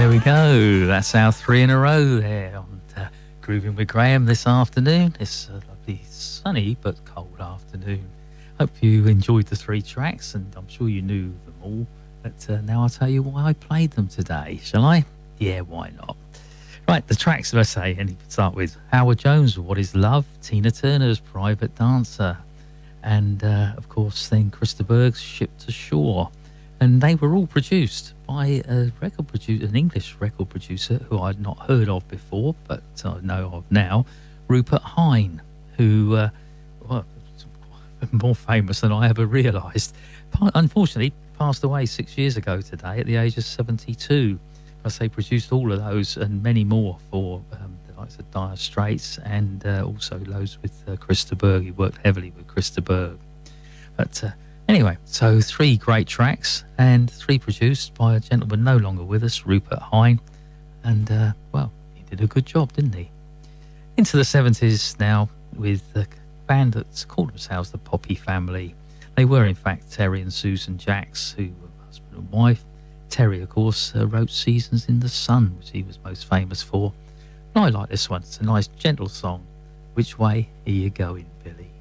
There we go. That's our three in a row there on Grooving with Graham this afternoon. It's a lovely sunny but cold afternoon. Hope you enjoyed the three tracks, and I'm sure you knew them all. But now I'll tell you why I played them today, shall I? Yeah, why not? Right, the tracks that I say, and you can start with Howard Jones, What Is Love, Tina Turner's Private Dancer, and of course then Krista Berg's Ship to Shore. And they were all produced by a record producer, an English record producer who I'd not heard of before, but I know of now, Rupert Hine, who more famous than I ever realised. Unfortunately, passed away 6 years ago today at the age of 72. I say produced all of those and many more for the likes of Dire Straits, and also those with Krista Berg. He worked heavily with Krista Berg. But anyway, so three great tracks, and three produced by a gentleman no longer with us, Rupert Hine. And, well, he did a good job, didn't he? Into the 70s now with the band that called themselves the Poppy Family. They were, in fact, Terry and Susan Jacks, who were husband and wife. Terry, of course, wrote Seasons in the Sun, which he was most famous for. And I like this one. It's a nice, gentle song. Which way are you going, Billy?